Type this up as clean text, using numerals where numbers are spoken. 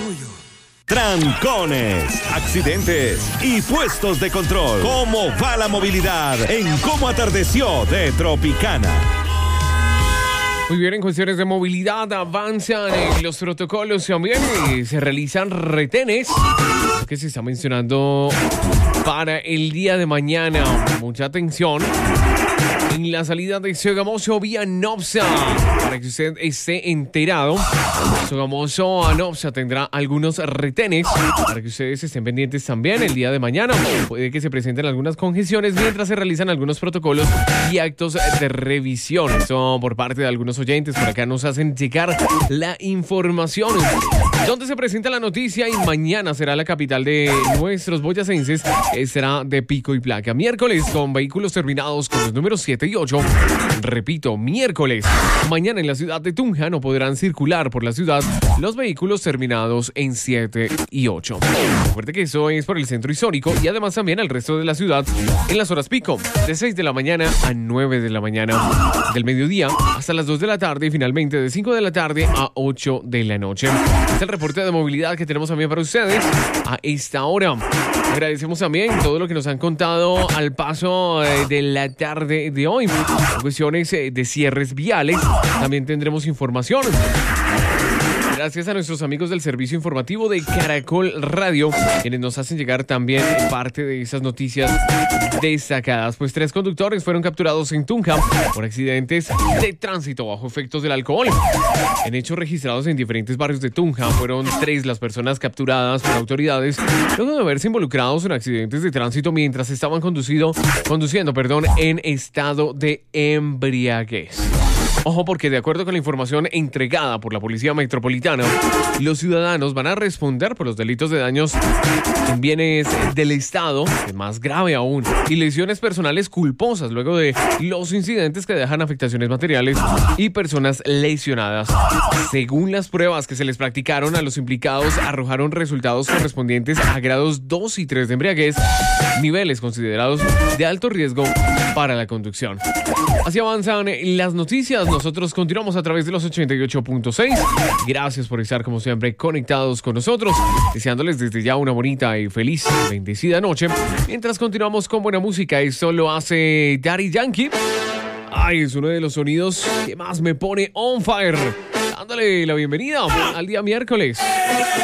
Trancones, accidentes y puestos de control. ¿Cómo va la movilidad en Cómo Atardeció de Tropicana? Muy bien, en cuestiones de movilidad avanzan los protocolos también y se realizan retenes que se está mencionando para el día de mañana. Mucha atención en la salida de Sogamoso vía Nopsa, para que usted esté enterado. Sogamoso a Nopsa tendrá algunos retenes para que ustedes estén pendientes también el día de mañana. Puede que se presenten algunas congestiones mientras se realizan algunos protocolos y actos de revisión. Eso por parte de algunos oyentes. Por acá nos hacen llegar la información. ¿Dónde se presenta la noticia? Y mañana será la capital de nuestros boyacenses. Será de pico y placa. Miércoles con vehículos terminados con los números 7 y 8. Repito, miércoles. Mañana en la ciudad de Tunja no podrán circular por la ciudad los vehículos terminados en 7 y 8. Recuerde que eso es por el centro histórico y además también el resto de la ciudad en las horas pico, de 6 de la mañana a 9 de la mañana, del mediodía hasta las 2 de la tarde y finalmente de 5 de la tarde a 8 de la noche. Este es el reporte de movilidad que tenemos también para ustedes a esta hora. Agradecemos también todo lo que nos han contado al paso de la tarde de hoy. Cuestiones de cierres viales. También tendremos información. Gracias a nuestros amigos del servicio informativo de Caracol Radio, quienes nos hacen llegar también parte de esas noticias destacadas. Pues 3 conductores fueron capturados en Tunja por accidentes de tránsito bajo efectos del alcohol. En hechos registrados en diferentes barrios de Tunja, fueron 3 las personas capturadas por autoridades luego de haberse involucrados en accidentes de tránsito mientras estaban conduciendo, en estado de embriaguez. Ojo, porque de acuerdo con la información entregada por la Policía Metropolitana, los ciudadanos van a responder por los delitos de daños en bienes del Estado, que es más grave aún, y lesiones personales culposas luego de los incidentes que dejan afectaciones materiales y personas lesionadas. Según las pruebas que se les practicaron a los implicados, arrojaron resultados correspondientes a grados 2 y 3 de embriaguez, niveles considerados de alto riesgo para la conducción. Así avanzan las noticias. Nosotros continuamos a través de los 88.6. Gracias por estar como siempre conectados con nosotros, deseándoles desde ya una bonita y feliz, bendecida noche. Mientras continuamos con buena música, esto lo hace Daddy Yankee. Ay, es uno de los sonidos que más me pone on fire. Dándole la bienvenida al día miércoles.